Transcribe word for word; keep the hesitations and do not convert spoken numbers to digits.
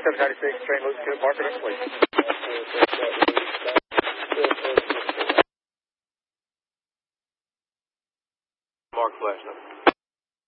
seven ninety-six, train loose to mark it in place. Mark flash number.